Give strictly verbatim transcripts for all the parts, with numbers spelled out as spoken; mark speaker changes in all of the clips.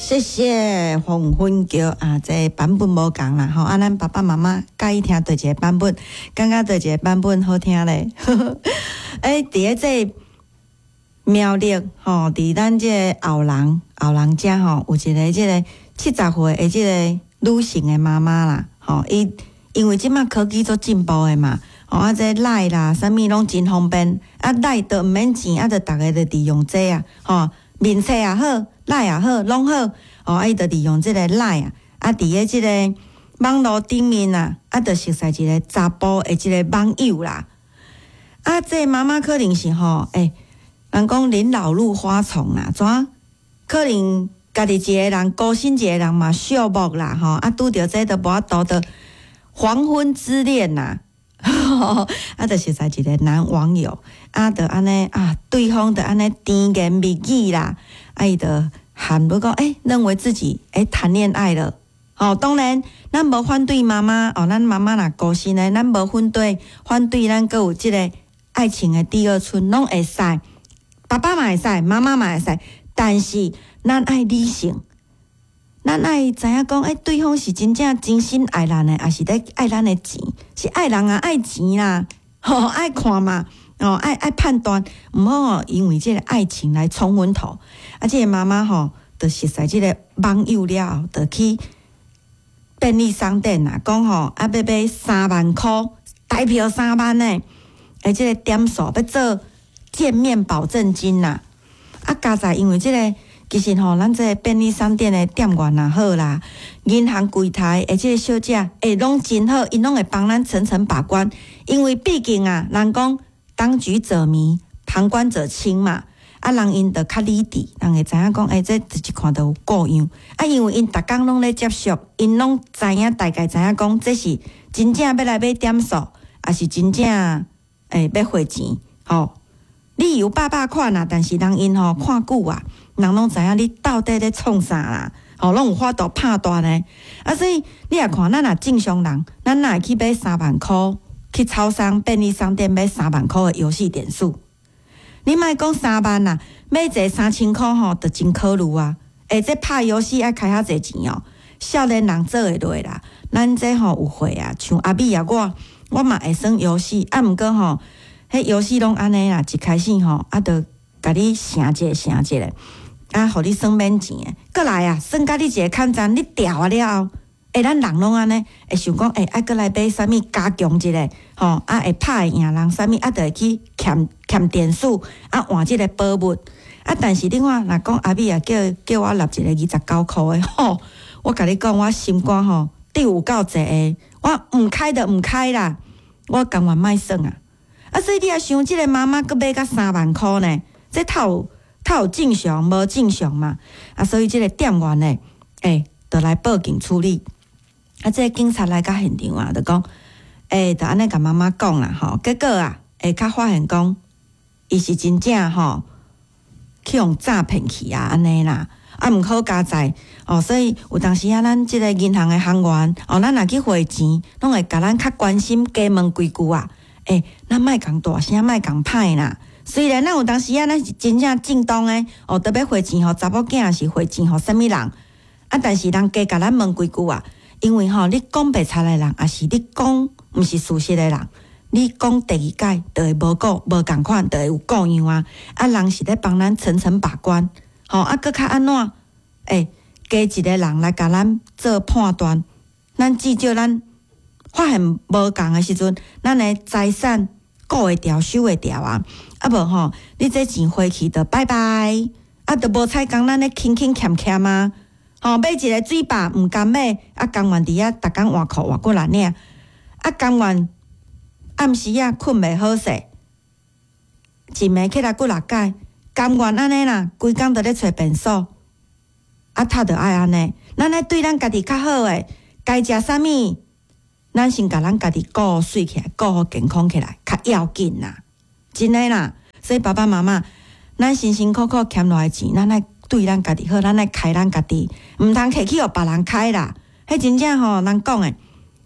Speaker 1: 谢谢黄昏桥啊，这个、版本无共啦吼，啊，咱爸爸妈妈介意听叨一个版本，感觉叨一个版本好听咧。诶，伫咧这苗栗吼，伫咱这个后人后人家吼，有一个这个七十岁的这个女性的妈妈啦，吼，伊因为即马科技做进步的嘛，吼啊，这赖啦，啥物拢真方便，啊赖都毋免钱，啊，着逐个着利用这啊，吼。面册也好，赖也好，拢好，哦，啊，伊就利用即个赖啊，啊，伫咧即个网络顶面啊，啊，就熟悉一个查甫的即个网友啦。啊，这妈妈可能是吼，诶、欸，人讲人老入花丛啦，怎？可能家己一个人孤身一个人嘛，寂寞啦，吼，啊，拄着这都无法度的黄昏之恋呐。啊，就是在一个男网友，啊，就安尼啊，对方就安尼甜言蜜语啦，啊，伊就喊不讲，诶、欸，认为自己诶谈恋爱了。哦，当然，咱无反对妈妈，哦，咱妈妈若孤身诶，咱无反对，反对咱阁有即个爱情诶第二春，拢会使，爸爸嘛会使，妈妈嘛会使，但是咱爱理性。咱爱知影讲，诶、欸，对方是真正真心爱咱诶，还是咧爱咱诶钱？是爱人啊，爱钱啦，吼、哦，爱看嘛，哦，爱爱判断，毋好因为即个爱情来冲昏头。啊，即、這个妈妈吼，就熟悉即个网友了后，就去便利商店啊，讲吼，啊要买三万箍，台票三万呢，诶，即个点数要做见面保证金呐、啊，啊，加在因为即、這個。其实吼，咱这便利商店的店员也好啦，银行柜台的这个小姐，诶，拢真好，因拢会帮咱层层把关。因为毕竟啊，人讲当局者迷，旁观者清嘛。啊，人因着较理智，人会知影讲，诶，这一看都有够样。啊，因为因逐工拢咧接触，因拢知影大概知影讲，这是真正要来买点数，还是真正诶要汇钱，吼。你有百百款啊，但是人因吼看久啊。人拢知影你到底咧创啥啦，吼，拢有法度拍断呢。啊，所以你也看，咱若正常人，咱若会去买三万箍，去超商、便利商店买三万箍的游戏点数。你莫讲三万啦，买一个三千箍吼，就真考虑啊。诶，这拍游戏爱开遐济钱哦，少年人做会落啦。咱这吼有会啊，像阿美啊，我我嘛会耍游戏，啊，毋过吼，迄游戏拢安尼啦，一开始吼，啊，着甲你成一个成一个。啊，互你算免钱诶，过来啊，算甲你一个抗战，你调啊了后，诶，咱人拢安尼，会想讲，诶，爱过来买啥物加强一个，吼，啊，会拍赢人啥物，啊，着会去欠欠点数，啊，换即个宝物，啊，但是你看，若讲阿美啊，叫叫我立一个二十九箍诶，吼，我甲你讲，我心肝吼，底有够济诶，我毋开就毋开啦，我甘愿卖算啊，啊，所以你也想，即个妈妈阁买到三万箍呢，这套。他有正常无正常嘛？啊，所以即个店员呢，诶，就来报警处理。啊，即个警察来到现场啊，就讲，诶，就安尼甲妈妈讲啦，吼。结果啊，诶，较发现讲，伊是真正吼去用诈骗去啊，安尼啦。啊，毋好加载哦，所以有当时啊，咱即个银行的行员哦，咱若去汇钱，拢会甲咱较关心加问几句啊。诶，咱莫讲大声，莫讲歹啦。虽然咱有当时啊，咱是真正正当诶，哦，特别汇钱吼，查某囝是汇钱互啥物人啊？但是人加甲咱问几句啊，因为吼，你讲白贼诶人，也是你讲毋是事实诶人，你讲第二届就会无个无共款，就会有各样啊。啊，人是咧帮咱层层把关，吼啊，搁较安怎？诶、欸，加一个人来甲咱做判断，咱至少咱发现无共诶时阵，咱诶财产顾会掉、收会掉啊。啊无吼，你这钱回去就拜拜，啊，就无采讲咱咧轻轻欠欠啊，吼、哦，买一个水坝毋甘买，啊，甘愿伫遐逐工换裤换过来领，啊，甘愿暗时啊困袂好势，一暝起来过六解，甘愿安尼啦，规工都咧找便所，啊，他着爱安尼，咱咧对咱家己较好诶，该食啥物，咱先甲咱家己顾好水起来，顾好健康起来，较要紧啦。真诶啦，所以爸爸妈妈，咱辛辛苦苦欠来诶钱，咱爱对咱家己好，咱爱开咱家己，毋通摕去互别人开啦。迄真正吼，人讲诶，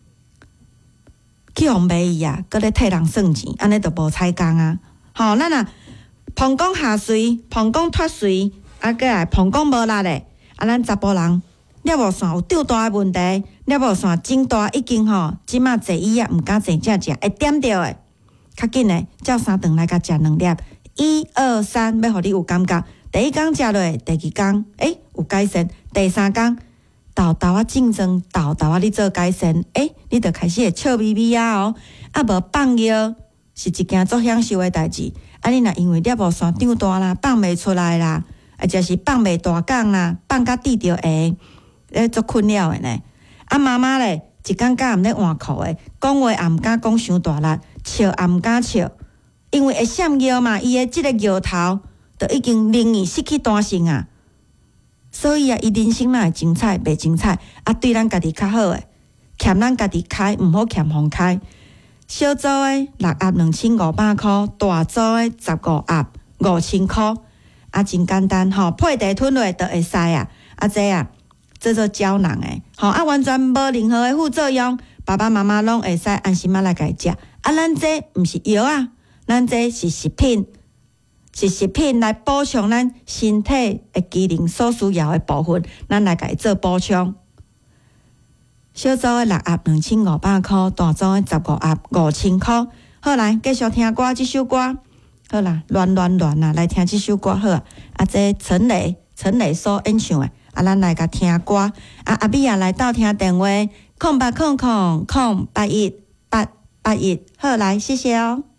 Speaker 1: 去互卖伊啊，搁咧替人算钱，安尼就无采工啊。吼，咱啊，膀胱下垂，膀胱脱垂，啊，过来膀胱无力诶， 啊，咱查甫人尿布线有长大的问题，尿布线真大已经吼，即马坐椅啊，毋敢坐正正，会点着的。较紧的，照三顿来甲食两粒，一二三，要互你有感觉。第一工食落，第二工诶有改善，第三工豆豆啊竞争，豆豆啊你做改善，诶你着开始会笑眯眯啊哦。啊无放药是一件足享受的代志。啊你若因为尿布线长大啦，放袂出来啦，啊就是放袂大工啦，放甲滴着会，诶足困扰的呢。啊妈妈咧，一工甲毋咧换裤的，讲话也毋敢讲伤大力，笑也毋敢笑，因为会闪药嘛，伊的即个药头。就已经令伊失去弹性啊，所以啊，伊人生哪会精彩，袂精彩啊？对咱家己较好诶，欠咱家己开，毋好欠互开。小组诶六盒两千五百箍，大组诶十五盒五千箍，啊，真简单吼，配地吞落就会使啊。啊，这啊，做做胶囊诶，吼啊，完全无任何诶副作用，爸爸妈妈拢会使安心啊来家食。啊，咱这毋是药啊，咱这是食品。是食品来补充咱身体的机能所需要的部分，咱来甲伊做补充。小组的六盒两千五百箍，大组的十五盒五千箍。好来，继续听歌，这首歌好啦，乱乱乱啊！来听这首歌好啊！啊，这陈蕾陈蕾所演唱的，啊，咱来甲听歌。啊，阿美啊来到听电话，空八空空空八一八八一。好来，谢谢哦。